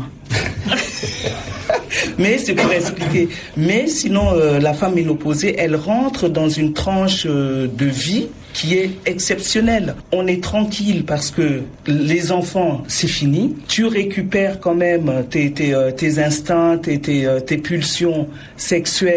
Mais c'est pour expliquer. Mais sinon, euh, la femme ménopausée, elle rentre dans une tranche euh, de vie qui est exceptionnelle. On est tranquille parce que les enfants, c'est fini. Tu récupères quand même tes, tes, tes instincts, tes, tes, tes pulsions sexuelles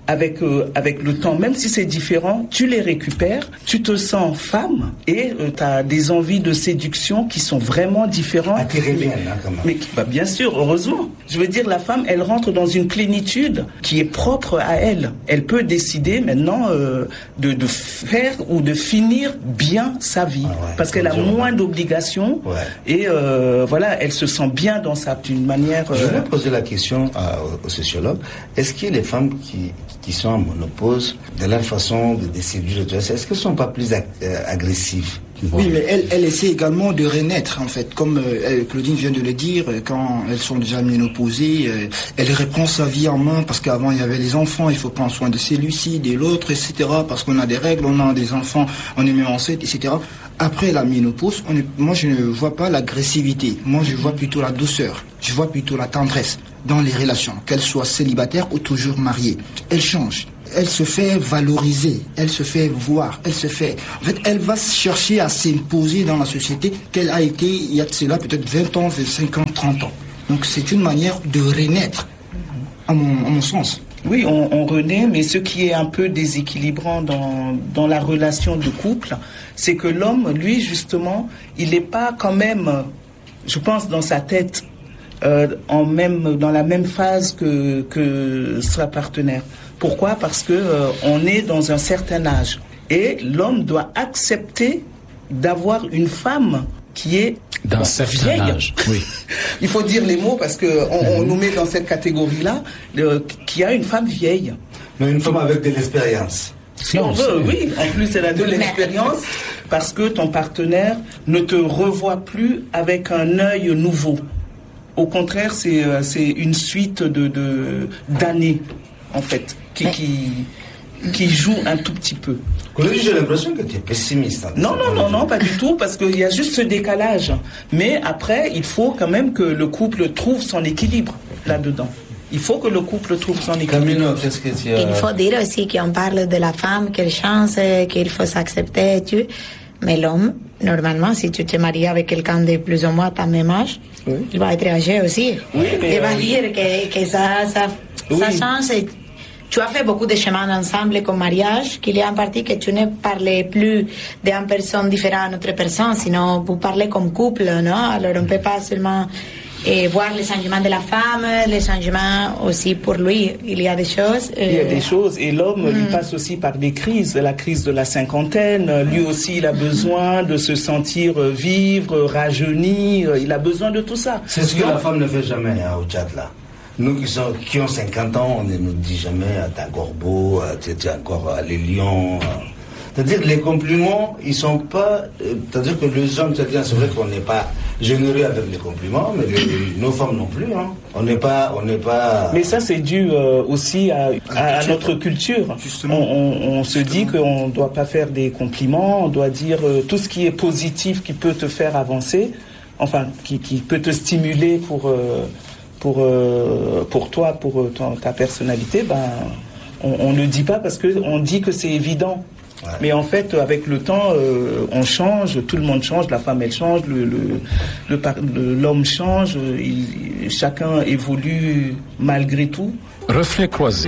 avec euh, avec le temps, même si c'est différent, tu les récupères, tu te sens femme et euh, tu as des envies de séduction qui sont vraiment différentes. Ah, qui reviennent, hein, quand même. Mais bah, bien sûr, heureusement. Je veux dire, la femme, elle rentre dans une plénitude qui est propre à elle. Elle peut décider maintenant euh, de, de faire ou de finir bien sa vie, ah ouais, parce qu'elle a moins d'obligations ouais. et euh, voilà, elle se sent bien dans sa d'une manière. Euh... Je vais poser la question à, aux sociologues. Est-ce qu'il y a les femmes qui qui sont en monopause de leur façon de, de séduire, est-ce qu'elles ne sont pas plus ag- euh, agressives? Bon. Oui, mais elle, elle essaie également de renaître, en fait. Comme euh, Claudine vient de le dire, quand elles sont déjà ménopausées, euh, elle reprend sa vie en main, parce qu'avant, il y avait les enfants, il faut prendre soin de celui-ci, de l'autre, et cetera. Parce qu'on a des règles, on a des enfants, on est même enceinte, et cetera. Après la ménopause, on est, moi, je ne vois pas l'agressivité. Moi, je vois plutôt la douceur. Je vois plutôt la tendresse dans les relations, qu'elles soient célibataires ou toujours mariées. Elle change. Elle se fait valoriser, elle se fait voir, elle se fait... En fait, elle va chercher à s'imposer dans la société qu'elle a été, il y a de cela peut-être vingt ans, vingt-cinq ans, trente ans. Donc c'est une manière de renaître, à mon, à mon sens. Oui, on, on renaît, mais ce qui est un peu déséquilibrant dans, dans la relation de couple, c'est que l'homme, lui, justement, il n'est pas quand même, je pense, dans sa tête, euh, en même, dans la même phase que, que sa partenaire. Pourquoi ? Parce que euh, on est dans un certain âge et l'homme doit accepter d'avoir une femme qui est d'un bon, certain vieille. âge. Oui. Il faut dire les mots parce que on, mm-hmm. on nous met dans cette catégorie-là, euh, qui a une femme vieille. Mais une femme avec de l'expérience. Si on veut, oui. En plus, elle a de l'expérience parce que ton partenaire ne te revoit plus avec un œil nouveau. Au contraire, c'est euh, c'est une suite de, de d'années en fait. Qui, qui, qui joue un tout petit peu. J'ai l'impression que tu es pessimiste. Non, non, non, non, pas du tout, parce qu'il y a juste ce décalage. Mais après, il faut quand même que le couple trouve son équilibre là-dedans. Il faut que le couple trouve son équilibre. Camino, qu'est-ce que tu as... Il faut dire aussi qu'on parle de la femme, qu'elle change, qu'il faut s'accepter et tout. Mais l'homme, normalement, si tu te maries avec quelqu'un de plus ou moins à même âge, oui. il va être âgé aussi. Oui, mais il va euh... dire que, que ça, ça, oui. ça change. Et tu as fait beaucoup de chemins ensemble comme mariage, qu'il y a en partie que tu ne parlais plus d'une personne différente à une autre personne, sinon vous parlez comme couple, non? Alors on ne peut pas seulement eh, voir les changements de la femme, les changements aussi pour lui. Il y a des choses. Euh... Il y a des choses et l'homme mm. lui passe aussi par des crises, la crise de la cinquantaine. Lui aussi, il a besoin de se sentir vivre, rajeuni. Il a besoin de tout ça. C'est ce que non? la femme ne fait jamais hein, au Tchad là. Nous qui, sont, qui ont cinquante ans, on ne nous dit jamais « t'es encore beau, t'es encore euh, les lions ». C'est-à-dire que les compliments, ils sont pas... Euh, c'est-à-dire que les hommes, c'est vrai qu'on n'est pas généreux avec les compliments, mais les, nos femmes non plus. Hein. On n'est pas, on n'est pas... Mais ça, c'est dû euh, aussi à, à, à notre culture. Justement. On, on, on se dit qu'on ne doit pas faire des compliments, on doit dire euh, tout ce qui est positif qui peut te faire avancer, enfin, qui, qui peut te stimuler pour... Euh, Pour, euh, pour toi, pour euh, ton, ta personnalité, ben, on, on ne dit pas parce qu'on dit que c'est évident. Ouais. Mais en fait, avec le temps, euh, on change, tout le monde change, la femme elle change, le, le, le, le, l'homme change, il, chacun évolue malgré tout. Reflet croisé,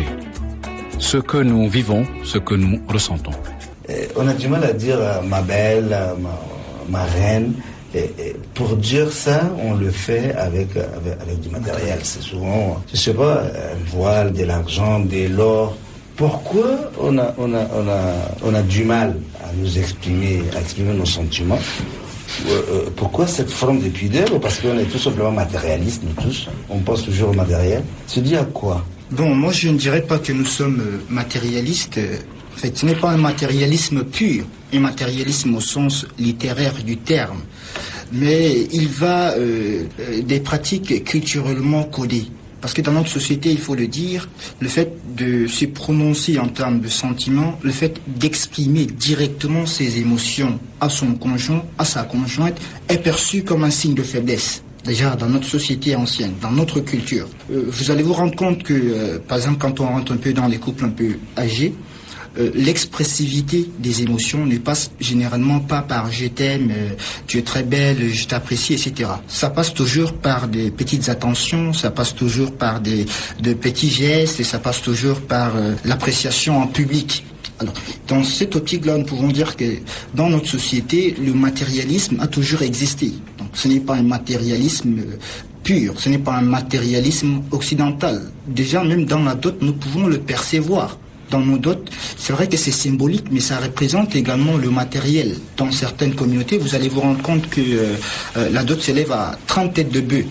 ce que nous vivons, ce que nous ressentons. Et on a du mal à dire euh, ma belle, euh, ma, ma reine. Et, et pour dire ça, on le fait avec, avec, avec du matériel. C'est souvent, je sais pas, un voile, de l'argent, de l'or. Pourquoi on a, on a, on a, on a du mal à nous exprimer, à exprimer nos sentiments? Euh, pourquoi cette forme de pudeur? Parce qu'on est tout simplement matérialistes, nous tous. On pense toujours au matériel. Se dit à quoi? Bon, moi je ne dirais pas que nous sommes matérialistes. En fait, ce n'est pas un matérialisme pur, un matérialisme au sens littéraire du terme. Mais il va euh, des pratiques culturellement codées. Parce que dans notre société, il faut le dire, le fait de se prononcer en termes de sentiments, le fait d'exprimer directement ses émotions à son conjoint, à sa conjointe, est perçu comme un signe de faiblesse. Déjà, dans notre société ancienne, dans notre culture. Euh, vous allez vous rendre compte que, euh, par exemple, quand on rentre un peu dans les couples un peu âgés, euh, l'expressivité des émotions ne passe généralement pas par je t'aime, euh, tu es très belle, je t'apprécie, et cetera. Ça passe toujours par des petites attentions, ça passe toujours par des de petits gestes et ça passe toujours par euh, l'appréciation en public. Alors, dans cette optique-là, nous pouvons dire que dans notre société, le matérialisme a toujours existé. Donc, ce n'est pas un matérialisme pur, ce n'est pas un matérialisme occidental. Déjà, même dans la dot, nous pouvons le percevoir. Dans nos dots, c'est vrai que c'est symbolique, mais ça représente également le matériel. Dans certaines communautés, vous allez vous rendre compte que euh, la dot s'élève à trente têtes de bœuf,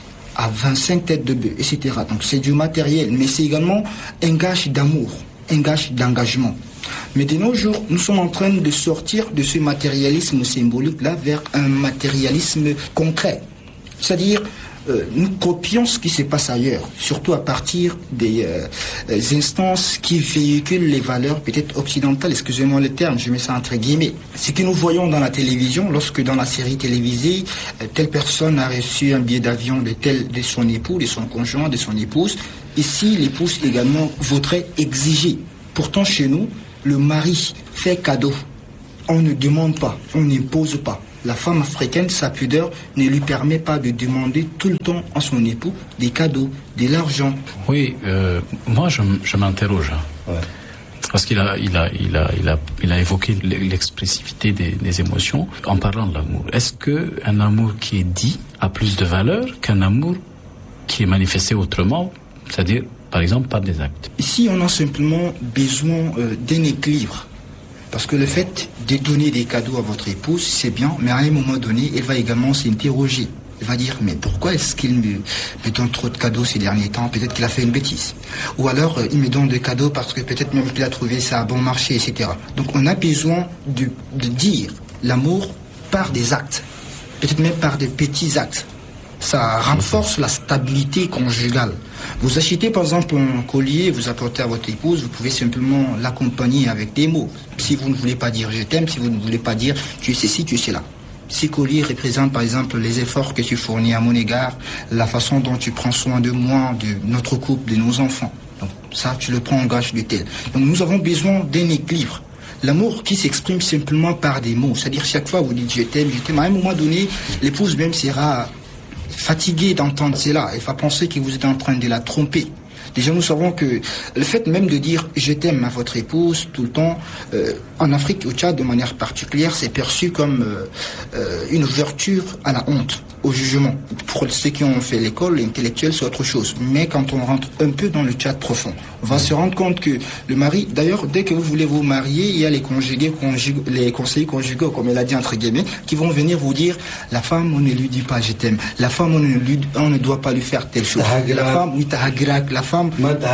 à vingt-cinq têtes de bœuf, et cetera. Donc, c'est du matériel, mais c'est également un gage d'amour, un gage d'engagement. Mais de nos jours, nous sommes en train de sortir de ce matérialisme symbolique-là vers un matérialisme concret. C'est-à-dire, euh, nous copions ce qui se passe ailleurs, surtout à partir des euh, instances qui véhiculent les valeurs peut-être occidentales, excusez-moi le terme, je mets ça entre guillemets. Ce que nous voyons dans la télévision, lorsque dans la série télévisée, euh, telle personne a reçu un billet d'avion de, tel, de son époux, de son conjoint, de son épouse, ici l'épouse également voudrait exiger. Pourtant chez nous, le mari fait cadeau. On ne demande pas, on n'impose pas. La femme africaine, sa pudeur ne lui permet pas de demander tout le temps à son époux des cadeaux, de l'argent. Oui, euh, moi je, je m'interroge. Hein. Ouais. Parce qu'il a, il a, il a, il a, il a évoqué l'expressivité des, des émotions en parlant de l'amour. Est-ce qu'un amour qui est dit a plus de valeur qu'un amour qui est manifesté autrement, c'est-à-dire par exemple par des actes? Ici, on a simplement besoin euh, d'un équilibre. Parce que le fait de donner des cadeaux à votre épouse, c'est bien, mais à un moment donné, elle va également s'interroger. Elle va dire, mais pourquoi est-ce qu'il me, me donne trop de cadeaux ces derniers temps? Peut-être qu'il a fait une bêtise. Ou alors, euh, il me donne des cadeaux parce que peut-être même qu'il a trouvé ça à bon marché, et cetera. Donc, on a besoin de, de dire l'amour par des actes. Peut-être même par des petits actes. Ça renforce la stabilité conjugale. Vous achetez par exemple un collier, vous apportez à votre épouse, vous pouvez simplement l'accompagner avec des mots. Si vous ne voulez pas dire je t'aime, si vous ne voulez pas dire tu es ceci, tu es cela. Ces colliers représentent par exemple les efforts que tu fournis à mon égard, la façon dont tu prends soin de moi, de notre couple, de nos enfants. Donc ça, tu le prends en gage de tel. Donc nous avons besoin d'un équilibre. L'amour qui s'exprime simplement par des mots, c'est-à-dire chaque fois vous dites je t'aime, je t'aime, à un moment donné, l'épouse même sera fatigué d'entendre cela, elle va penser que vous êtes en train de la tromper. Déjà, nous savons que le fait même de dire « je t'aime » à votre épouse tout le temps, euh, en Afrique, au Tchad, de manière particulière, c'est perçu comme euh, euh, une ouverture à la honte, au jugement. Pour ceux qui ont fait l'école, l'intellectuel, c'est autre chose. Mais quand on rentre un peu dans le Tchad profond, on va se rendre compte que le mari, d'ailleurs, dès que vous voulez vous marier, il y a les conjugués, conjug... les conseillers conjugaux, comme elle a dit entre guillemets, qui vont venir vous dire « la femme, on ne lui dit pas « je t'aime ». La femme, on ne, lui... on ne doit pas lui faire telle chose. La femme, oui, tahagrak, la femme...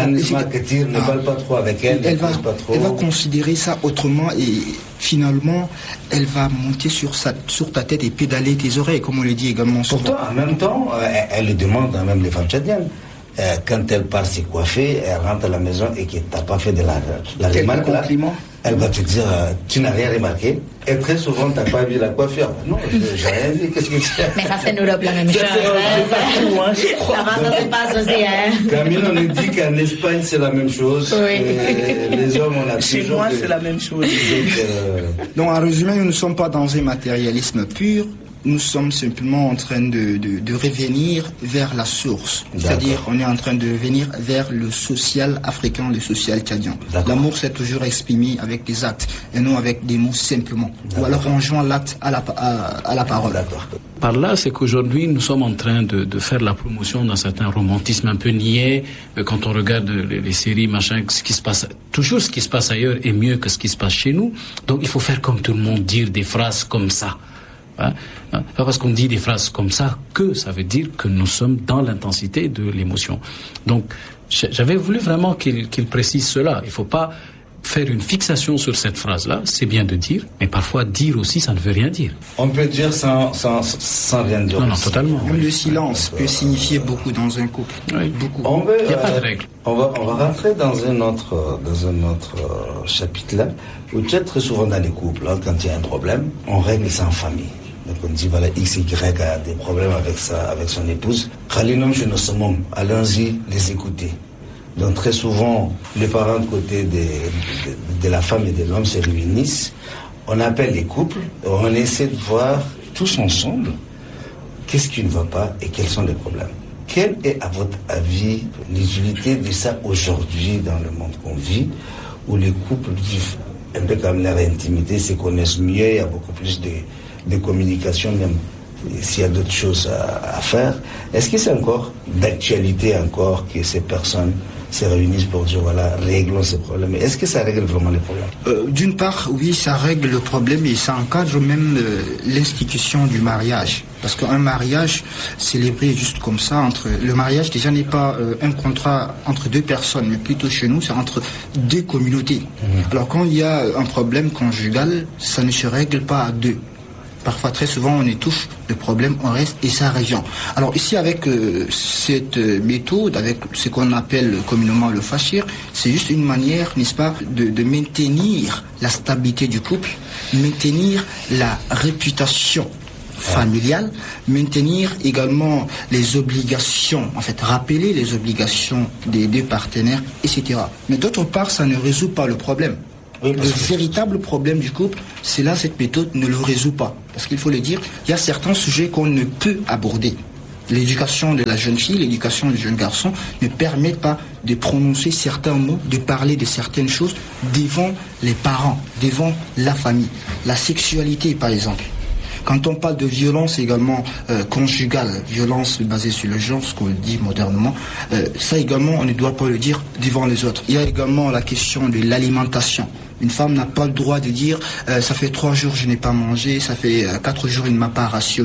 ne parle pas trop avec elle, elle, va, pas trop. Elle va considérer ça autrement et finalement, elle va monter sur, sa, sur ta tête et pédaler tes oreilles, comme on le dit également souvent. Pourtant, en même temps, elle, elle le demande, même les femmes tchadiennes. Euh, quand elle part se coiffer, elle rentre à la maison et que tu n'as pas fait de la, la remarque là, elle va te dire, euh, tu n'as rien remarqué. Et très souvent, tu n'as pas vu la coiffure. Non, je n'ai rien vu. Qu'est-ce que c'est? Mais ça, c'est en Europe la même chose. Hein, ça, ça se passe aussi. Hein. Camille, on nous dit qu'en Espagne, c'est la même chose. Oui. Les hommes, on a Chez toujours... moi, de... c'est la même chose. Donc, euh... Donc, en résumé, nous ne sommes pas dans un matérialisme pur. Nous sommes simplement en train de, de, de revenir vers la source. C'est-à-dire, on est en train de revenir vers le social africain, le social tchadien. L'amour s'est toujours exprimé avec des actes et non avec des mots simplement. Ou alors on joint l'acte à la, à, à la parole. Par là, c'est qu'aujourd'hui, nous sommes en train de, de faire la promotion d'un certain romantisme un peu niais. Quand on regarde les, les séries, machin, ce qui se passe, toujours ce qui se passe ailleurs est mieux que ce qui se passe chez nous. Donc, il faut faire comme tout le monde, dire des phrases comme ça. Hein? Pas parce qu'on dit des phrases comme ça que ça veut dire que nous sommes dans l'intensité de l'émotion. Donc, j'avais voulu vraiment qu'il qu'il précise cela. Il ne faut pas faire une fixation sur cette phrase-là. C'est bien de dire, mais parfois dire aussi, ça ne veut rien dire. On peut dire sans, sans, sans rien dire. Non, non, totalement. Même oui. Le silence peut signifier beaucoup dans un couple. Oui. Beaucoup. On veut, Il n'y a euh, pas de règle. On va, on va rentrer dans un autre, dans un autre euh, chapitre là, où tu es très souvent dans les couples, hein, quand il y a un problème, on règle ça en famille. Donc on dit voilà, X Y a des problèmes avec sa, avec son épouse. Khalinum chez nos sommes, allons-y les écouter. Donc très souvent, les parents de côté de, de, de la femme et de l'homme se réunissent. On appelle les couples, on essaie de voir tous ensemble qu'est-ce qui ne va pas et quels sont les problèmes. Quelle est, à votre avis, l'utilité de ça aujourd'hui dans le monde qu'on vit, où les couples vivent un peu comme leur intimité, se connaissent mieux, il y a beaucoup plus de, de communication, même s'il y a d'autres choses à, à faire. Est-ce que c'est encore d'actualité encore que ces personnes se réunissent pour dire voilà, réglons ces problèmes? Est-ce que ça règle vraiment les problèmes? euh, D'une part, oui, ça règle le problème et ça encadre même euh, l'institution du mariage. Parce qu'un mariage célébré juste comme ça, entre le mariage déjà n'est pas euh, un contrat entre deux personnes, mais plutôt chez nous, c'est entre deux communautés. Mmh. Alors quand il y a un problème conjugal, ça ne se règle pas à deux. Parfois, très souvent, on étouffe le problème, on reste et ça revient. Alors ici, avec euh, cette méthode, avec ce qu'on appelle communément le fachir, c'est juste une manière, n'est-ce pas, de, de maintenir la stabilité du couple, maintenir la réputation familiale, maintenir également les obligations, en fait, rappeler les obligations des deux partenaires, et cetera. Mais d'autre part, ça ne résout pas le problème. Oui, le que... véritable problème du couple, c'est là, cette méthode ne le résout pas. Parce qu'il faut le dire, il y a certains sujets qu'on ne peut aborder. L'éducation de la jeune fille, l'éducation du jeune garçon ne permettent pas de prononcer certains mots, de parler de certaines choses devant les parents, devant la famille. La sexualité, par exemple. Quand on parle de violence également euh, conjugale, violence basée sur le genre, ce qu'on dit modernement, euh, ça également, on ne doit pas le dire devant les autres. Il y a également la question de l'alimentation. Une femme n'a pas le droit de dire euh, ça fait trois jours je n'ai pas mangé, ça fait euh, quatre jours il ne m'a pas rationné.